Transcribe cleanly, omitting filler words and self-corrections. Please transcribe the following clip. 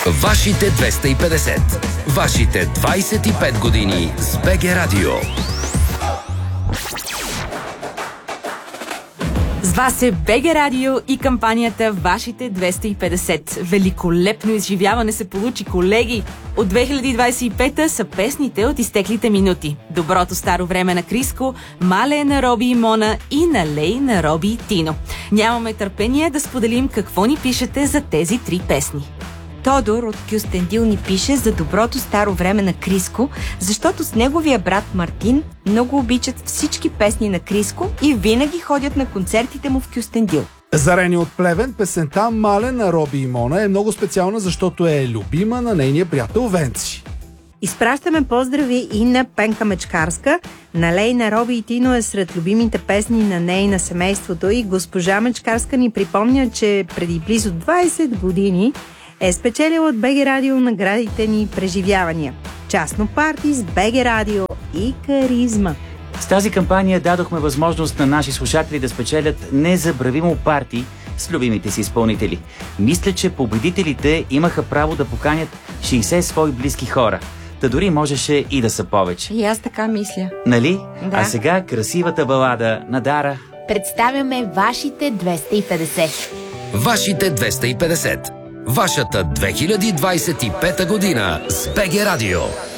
Вашите 250. Вашите 25 години с БГ Радио. С вас е БГ Радио и кампанията Вашите 250. Великолепно изживяване се получи, колеги! От 2025 са песните от изтеклите минути. Доброто старо време на Криско, Мале на Роби и Мона и Налей на Роби и Тино. Нямаме търпение да споделим какво ни пишете за тези три песни. Тодор от Кюстендил ни пише за доброто старо време на Криско, защото с неговия брат Мартин много обичат всички песни на Криско и винаги ходят на концертите му в Кюстендил. Зарени от Плевен, песента Мале на Роби и Мона е много специална, защото е любима на нейния приятел Венци. Изпращаме поздрави и на Пенка Мечкарска. Налей на Роби и Тино е сред любимите песни на нея и на семейството и госпожа Мечкарска ни припомня, че преди близо 20 години е спечелила от БГ Радио наградите ни преживявания. Частно парти с БГ Радио и Каризма. С тази кампания дадохме възможност на наши слушатели да спечелят незабравимо парти с любимите си изпълнители. Мисля, че победителите имаха право да поканят 60 свои близки хора. Та дори можеше и да са повече. И аз така мисля. Нали? Да. А сега красивата балада на Дара. Представяме Вашите 250. Вашите 250. Вашата 2025 година с БГ Радио.